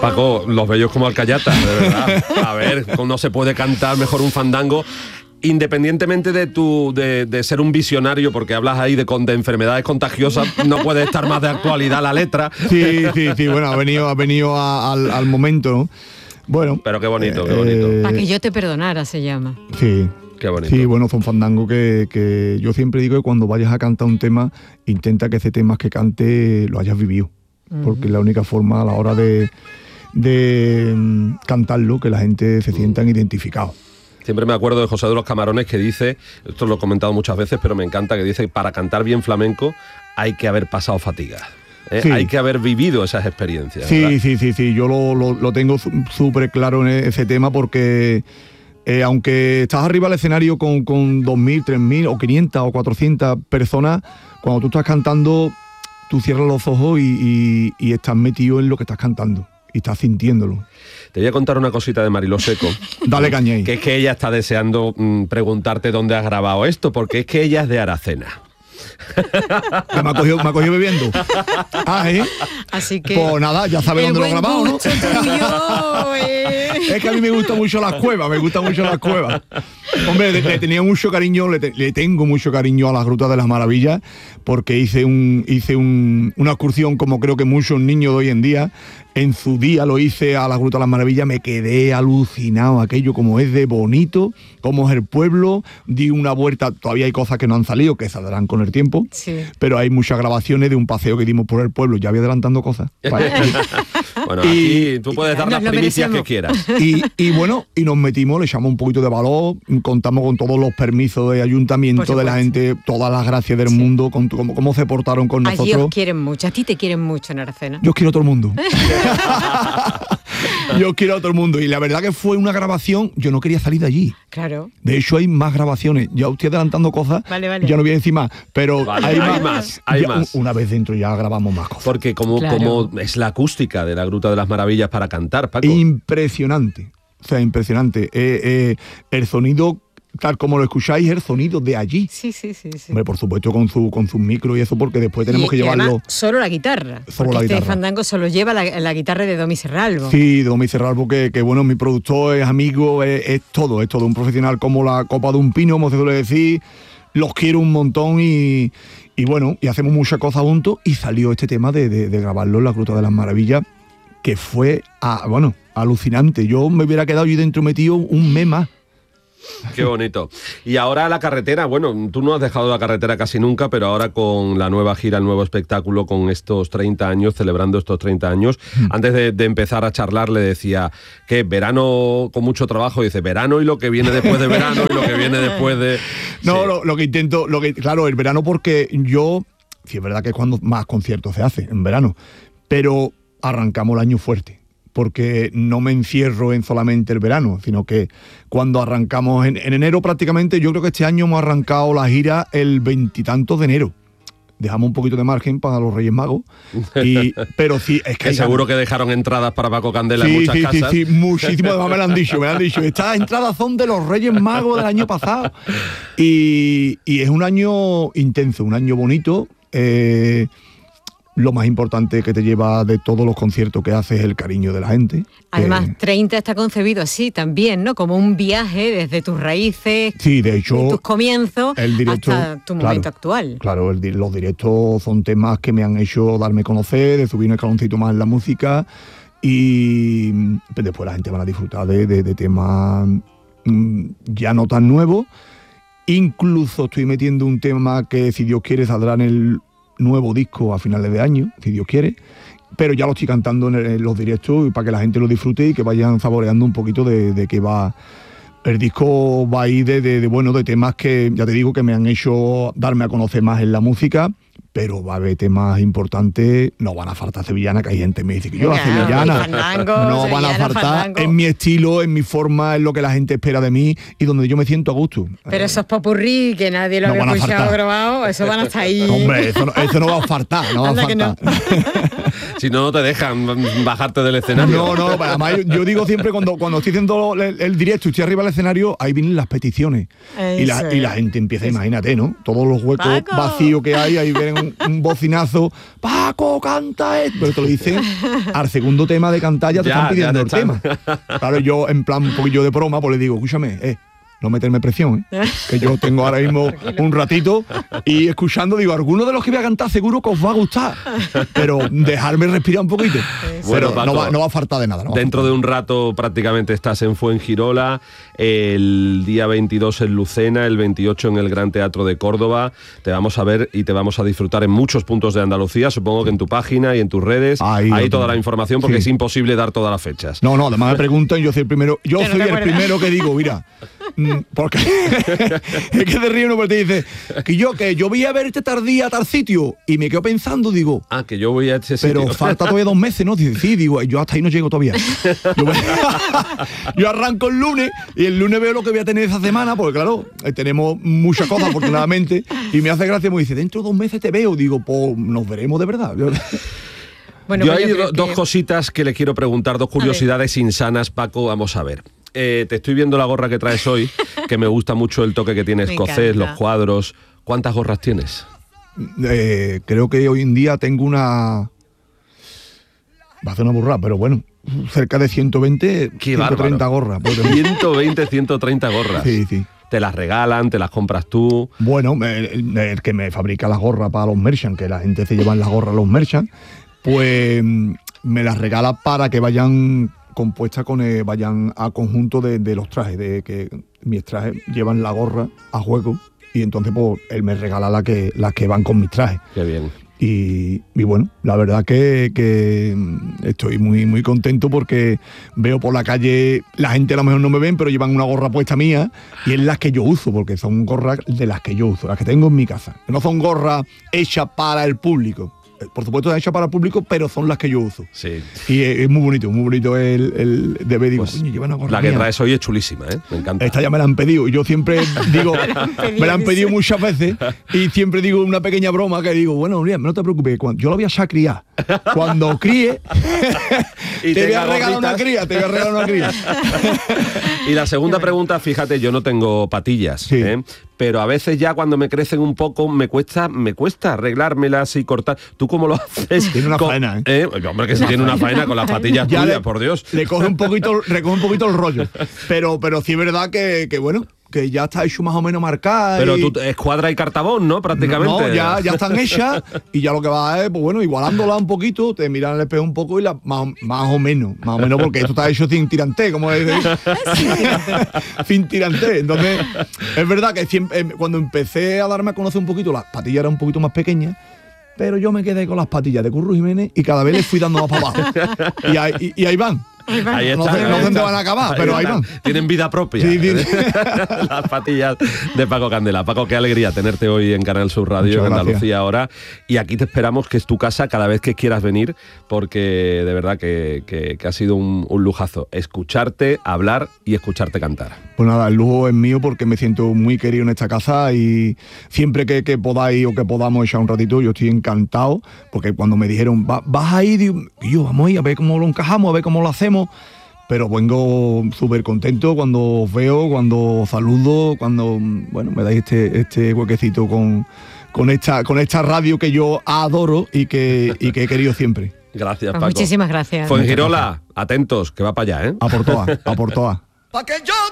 Paco, los bellos como Alcayata, de verdad. A ver, no se puede cantar mejor un fandango. Independientemente de ser un visionario, porque hablas ahí de enfermedades contagiosas, no puede estar más de actualidad la letra. Sí, bueno, ha venido al momento, ¿no? Bueno. Pero qué bonito, qué bonito. Para que yo te perdonara, se llama. Sí. Qué bonito. Sí, bueno, son fandangos que yo siempre digo que cuando vayas a cantar un tema, intenta que ese tema que cante lo hayas vivido. Porque es la única forma a la hora de cantarlo que la gente se sientan identificados. Siempre me acuerdo de José de los Camarones que dice, esto lo he comentado muchas veces, pero me encanta, que dice, para cantar bien flamenco hay que haber pasado fatiga. Sí. Hay que haber vivido esas experiencias. Sí, sí, yo lo tengo súper claro en ese tema porque aunque estás arriba del escenario con 2.000, 3.000 o 500 o 400 personas, cuando tú estás cantando, tú cierras los ojos y estás metido en lo que estás cantando y estás sintiéndolo. Te voy a contar una cosita de Mariló Seco. Dale caña ahí. Que es que ella está deseando preguntarte dónde has grabado esto, porque es que ella es de Aracena. Me ha cogido bebiendo. Así que pues nada, ya sabes dónde lo he grabado, ¿no? Es que a mí me gustan mucho las cuevas, Hombre, le tenía mucho cariño, le tengo mucho cariño a las Grutas de las Maravillas, porque hice una excursión como creo que muchos niños de hoy en día. En su día lo hice a las Grutas de las Maravillas, me quedé alucinado, aquello como es de bonito, como es el pueblo, di una vuelta, todavía hay cosas que no han salido, que saldrán con el tiempo, sí. Pero hay muchas grabaciones de un paseo que dimos por el pueblo, ya voy adelantando cosas. Bueno, aquí tú puedes dar las primicias que quieras. Y bueno, y nos metimos, le echamos un poquito de valor, contamos con todos los permisos de ayuntamiento, de la gente, todas las gracias del mundo, con cómo se portaron con nosotros. Allí os quieren mucho, a ti te quieren mucho en Aracena. Yo quiero a todo el mundo. Yo quiero a todo el mundo. Y la verdad que fue una grabación, yo no quería salir de allí. Claro. De hecho hay más grabaciones. Ya estoy adelantando cosas, vale. Ya no voy a decir más, pero hay más. Una vez dentro ya grabamos más cosas. Porque como es la acústica de la Gruta de las Maravillas para cantar, Paco. Impresionante. O sea, impresionante. El sonido, tal como lo escucháis, el sonido de allí. Sí. Hombre, por supuesto con su micro y eso, porque después tenemos que llevarlo. Además, solo la guitarra. Este fandango solo lleva la guitarra de Domi Serralbo. Sí, Domi Serralbo, que bueno, mi productor, es amigo, es todo, un profesional como la copa de un pino, como se suele decir. Los quiero un montón y bueno, y hacemos muchas cosas juntos, y salió este tema de grabarlo en la Gruta de las Maravillas, que fue, alucinante. Yo me hubiera quedado yo dentro metido un mes más. Qué bonito. Y ahora la carretera, bueno, tú no has dejado la carretera casi nunca, pero ahora con la nueva gira, el nuevo espectáculo, con estos 30 años, celebrando estos 30 años, antes de empezar a charlar le decía que verano con mucho trabajo, dice verano y lo que viene después de verano y lo que viene después de... No, sí. Lo que intento, claro, el verano, porque yo, sí es verdad que es cuando más conciertos se hace, en verano, pero arrancamos el año fuerte. Porque no me encierro en solamente el verano, sino que cuando arrancamos en enero prácticamente, yo creo que este año hemos arrancado la gira el 20 y tantos de enero. Dejamos un poquito de margen para los Reyes Magos, pero sí, es que seguro que dejaron entradas para Paco Candela en muchas casas. Sí, muchísimo, además me lo han dicho, estas entradas son de los Reyes Magos del año pasado. Y es un año intenso, un año bonito. Lo más importante que te lleva de todos los conciertos que haces es el cariño de la gente. Además, 30 está concebido así también, ¿no? Como un viaje desde tus raíces, sí, de hecho, tus comienzos, el directo, hasta tu momento actual. Claro, los directos son temas que me han hecho darme a conocer, de subir un escaloncito más en la música, y después la gente va a disfrutar de temas ya no tan nuevos. Incluso estoy metiendo un tema que, si Dios quiere, saldrá en el nuevo disco a finales de año, si Dios quiere, pero ya lo estoy cantando en los directos para que la gente lo disfrute y que vayan saboreando un poquito de qué va. El disco va ahí de temas que, ya te digo, que me han hecho darme a conocer más en la música, pero va a haber temas importantes. No van a faltar sevillanas, que hay gente que me dice que yo la sevillana no van a faltar, en mi estilo, en mi forma, en lo que la gente espera de mí y donde yo me siento a gusto. Pero esos popurrí que nadie lo había escuchado grabado, eso van hasta ahí. Hombre, eso no va a faltar, no va a faltar. No. Si no te dejan bajarte del escenario. No, además yo digo siempre cuando estoy haciendo el directo y estoy arriba del escenario, ahí vienen las peticiones. Y la gente empieza, imagínate, ¿no? Todos los huecos vacíos que hay tienen un bocinazo, Paco, canta esto, pero te lo dicen al segundo tema de cantar, ya te están pidiendo el tema. Claro, yo en plan un poquillo de broma, pues le digo, escúchame, no meterme presión, que yo tengo ahora mismo un ratito y escuchando, digo, alguno de los que voy a cantar seguro que os va a gustar, pero dejarme respirar un poquito. Bueno, pero Paco, no va a faltar de nada. Dentro de un rato prácticamente estás en Fuengirola, el día 22 en Lucena, el 28 en el Gran Teatro de Córdoba. Te vamos a ver y te vamos a disfrutar en muchos puntos de Andalucía, supongo que en tu página y en tus redes, hay toda la información porque es imposible dar todas las fechas. No, además me preguntan, yo soy el primero, primero que digo, mira, porque es que te ríe uno porque te dice que yo voy a verte tardía a tal sitio y me quedo pensando, digo, que yo voy a ese sitio. Pero falta todavía 2 meses, ¿no? Dice, sí, digo, yo hasta ahí no llego todavía. Yo arranco el lunes y el lunes veo lo que voy a tener esa semana, porque claro, tenemos muchas cosas afortunadamente, y me hace gracia, me dice, dentro de 2 meses te veo, digo, pues nos veremos de verdad. Bueno, yo hay dos cositas que le quiero preguntar, 2 curiosidades insanas, Paco, vamos a ver. Te estoy viendo la gorra que traes hoy, que me gusta mucho el toque que tiene escocés, los cuadros. ¿Cuántas gorras tienes? Creo que hoy en día tengo una... Va a ser una burrada, pero bueno, cerca de 120, 130 gorras. 120, 130 gorras. Sí. ¿Te las regalan? ¿Te las compras tú? Bueno, el que me fabrica las gorras para los merchants, que la gente se lleva las gorras a los merchants, pues me las regala para que vayan compuestas vayan a conjunto de los trajes, de que mis trajes llevan la gorra a juego y entonces pues él me regala las que van con mis trajes. Qué bien. Y bueno, la verdad que estoy muy, muy contento porque veo por la calle, la gente a lo mejor no me ven, pero llevan una gorra puesta mía y es las que yo uso, porque son gorras de las que yo uso, las que tengo en mi casa. No son gorras hechas para el público. Por supuesto están hechas para el público, pero son las que yo uso. Sí. Y es muy bonito el de ver, digo, pues lleva una gorra la que mía. traes hoy es chulísima, me encanta. Esta ya me la han pedido, y yo siempre digo, me la han pedido muchas veces, y siempre digo una pequeña broma que digo, bueno, mira, no te preocupes, yo la voy a echar a criar. Cuando críe, te voy a regalar una cría, Y la segunda pregunta, fíjate, yo no tengo patillas, sí. Pero a veces ya cuando me crecen un poco me cuesta arreglármelas y cortar. ¿Tú cómo lo haces? Tiene una faena, Hombre, que si tiene una faena con las patillas tuyas, por Dios. Le coge un poquito el rollo. Pero sí es verdad que bueno, que ya está hecho más o menos marcada. Pero tú escuadra y cartabón, ¿no? Prácticamente. No, ya están hechas y ya lo que va es, pues bueno, igualándola un poquito, te miran al espejo un poco y más o menos, porque esto está hecho sin tiranté, como es sin tiranté. Entonces, es verdad que siempre, cuando empecé a darme a conocer un poquito, las patillas eran un poquito más pequeñas, pero yo me quedé con las patillas de Curro Jiménez y cada vez les fui dando más para abajo. Y ahí van. Ahí está, no sé dónde van a acabar, pero ahí van. Tienen vida propia. Sí. Las patillas de Paco Candela. Paco, qué alegría tenerte hoy en Canal Sur Radio, muchas en Andalucía gracias. ahora. Y aquí te esperamos, que es tu casa cada vez que quieras venir, porque de verdad que ha sido un lujazo escucharte, hablar y escucharte cantar. Pues nada, el lujo es mío porque me siento muy querido en esta casa y siempre que podáis o que podamos echar un ratito, yo estoy encantado, porque cuando me dijeron, vas a ir, y yo, vamos a ir a ver cómo lo encajamos, a ver cómo lo hacemos. Pero vengo súper contento cuando os veo, cuando os saludo, cuando bueno, me dais este huequecito con esta radio que yo adoro y que he querido siempre. Gracias, Pues Paco. muchísimas gracias. Fuengirola, atentos, que va para allá, A por todas. Pa' que yo